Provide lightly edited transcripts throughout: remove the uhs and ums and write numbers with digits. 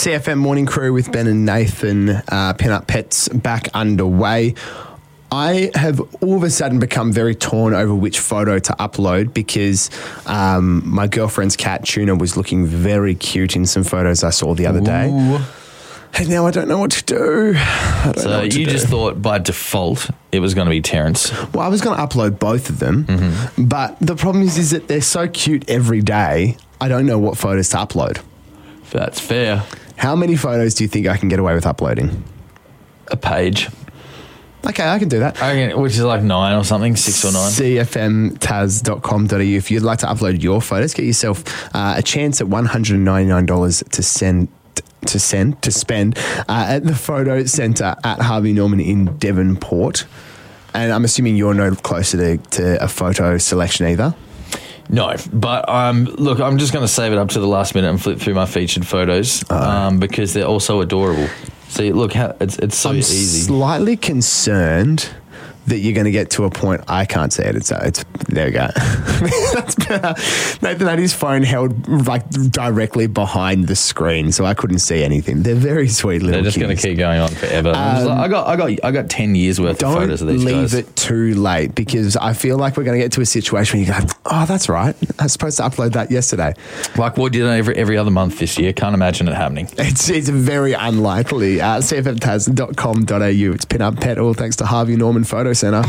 CFM Morning Crew with Ben and Nathan, Pin Up Pets back underway. I have all of a sudden become very torn over which photo to upload because my girlfriend's cat, Tuna, was looking very cute in some photos I saw the other day. And now I don't know what to do. So you just thought by default it was going to be Terrence. Well, I was going to upload both of them, but the problem is that they're so cute every day, I don't know what photos to upload. That's fair. How many photos do you think I can get away with uploading? A page. Okay, I can do that. Which is like 9 or something, 6 or 9. cfmtaz.com.au. If you'd like to upload your photos, get yourself a chance at $199 to spend at the photo centre at Harvey Norman in Devonport. And I'm assuming you're no closer to a photo selection either. No, but look, I'm just going to save it up to the last minute and flip through my featured photos because they're all so adorable. See, look, how it's so easy. I'm slightly concerned that you're going to get to a point I can't see it. It's there we go. That's better. Nathan had his phone held like directly behind the screen, so I couldn't see anything. They're very sweet little. They're just going to keep going on forever. I got 10 years worth of photos of these guys. Don't leave it too late because I feel like we're going to get to a situation where you go, oh, that's right. I was supposed to upload that yesterday. Like what did every other month this year? Can't imagine it happening. It's very unlikely. cfmtaz.com.au. It's Pin Up Pet, all thanks to Harvey Norman Photo Centre.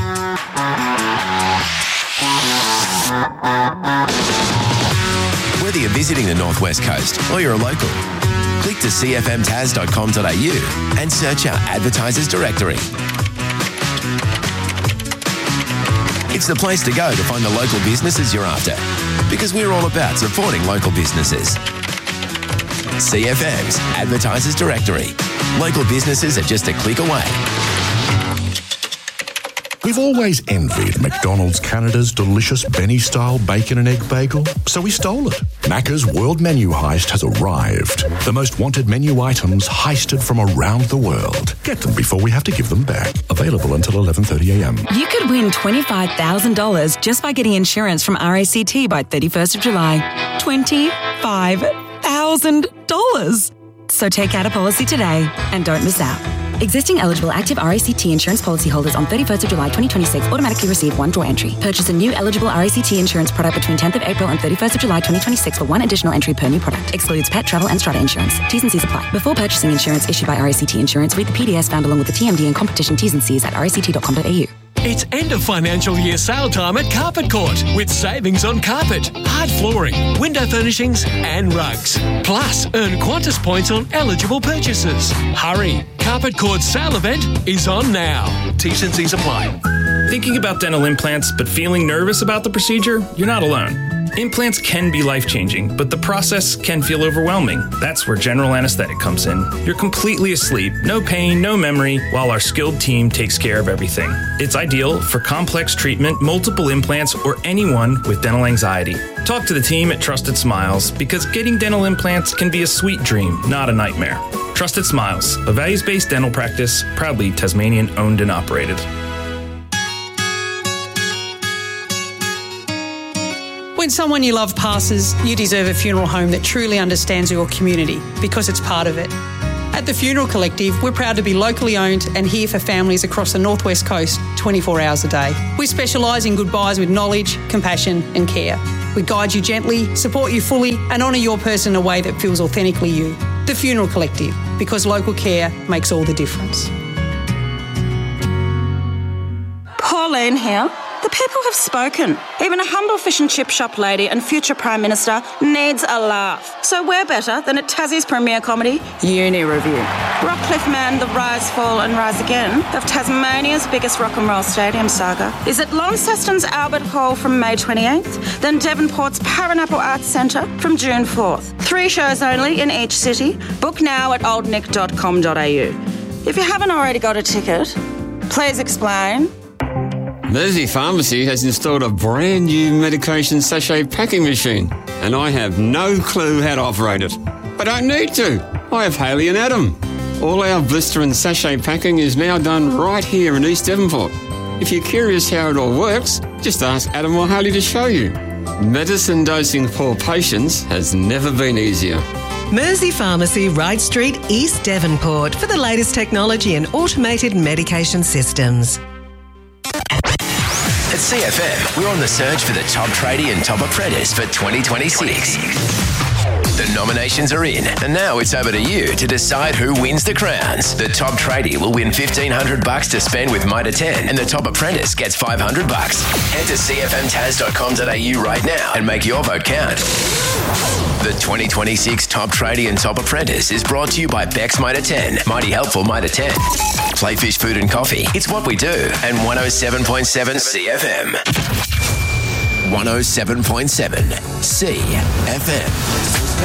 Whether you're visiting the Northwest Coast or you're a local, click to cfmtaz.com.au and search our advertisers directory. It's the place to go to find the local businesses you're after, because we're all about supporting local businesses. CFM's Advertisers Directory. Local businesses are just a click away. We've always envied McDonald's Canada's delicious Benny-style bacon and egg bagel, so we stole it. Macca's World Menu Heist has arrived. The most wanted menu items heisted from around the world. Get them before we have to give them back. Available until 11:30am. You could win $25,000 just by getting insurance from RACT by 31st of July. $25,000. So take out a policy today and don't miss out. Existing eligible active RACT insurance policyholders on 31st of July 2026 automatically receive one draw entry. Purchase a new eligible RACT insurance product between 10th of April and 31st of July 2026 for one additional entry per new product. Excludes pet, travel and strata insurance. T's and C's apply. Before purchasing insurance issued by RACT Insurance, read the PDS found along with the TMD and competition T's and C's at ract.com.au. It's end of financial year sale time at Carpet Court with savings on carpet, hard flooring, window furnishings and rugs. Plus, earn Qantas points on eligible purchases. Hurry! Carpet Court's sale event is on now. T's and C's apply. Thinking about dental implants but feeling nervous about the procedure? You're not alone. Implants can be life-changing, but the process can feel overwhelming. That's where general anesthetic comes in. You're completely asleep, no pain, no memory, while our skilled team takes care of everything. It's ideal for complex treatment, multiple implants, or anyone with dental anxiety. Talk to the team at Trusted Smiles, because getting dental implants can be a sweet dream, not a nightmare. Trusted Smiles, a values-based dental practice, proudly Tasmanian-owned and operated. When someone you love passes, you deserve a funeral home that truly understands your community because it's part of it. At the Funeral Collective, we're proud to be locally owned and here for families across the Northwest Coast 24 hours a day. We specialise in goodbyes with knowledge, compassion and care. We guide you gently, support you fully and honour your person in a way that feels authentically you. The Funeral Collective, because local care makes all the difference. Pauline here. The people have spoken. Even a humble fish and chip shop lady and future Prime Minister needs a laugh. So we're better than at Tassie's premiere comedy, Uni Review. Rockcliffe Man, The Rise, Fall and Rise Again of Tasmania's biggest rock and roll stadium saga is at Launceston's Albert Hall from May 28th, then Devonport's Paranapple Arts Centre from June 4th. 3 shows only in each city. Book now at oldnick.com.au. If you haven't already got a ticket, please explain. Mersey Pharmacy has installed a brand new medication sachet packing machine, and I have no clue how to operate it. I don't need to. I have Haley and Adam. All our blister and sachet packing is now done right here in East Devonport. If you're curious how it all works, just ask Adam or Haley to show you. Medicine dosing for patients has never been easier. Mersey Pharmacy, Wright Street, East Devonport, for the latest technology and automated medication systems. At CFM, we're on the search for the top tradie and top apprentice for 2026. The nominations are in, and now it's over to you to decide who wins the crowns. The top tradie will win $1,500 to spend with Mitre 10, and the top apprentice gets $500. Head to cfmtaz.com.au right now and make your vote count. The 2026 Top Tradie and Top Apprentice is brought to you by Beck's Mitre 10, Mighty Helpful Mitre 10. Playfish Food and Coffee, it's what we do, and 107.7 CFM. 107.7 CFM.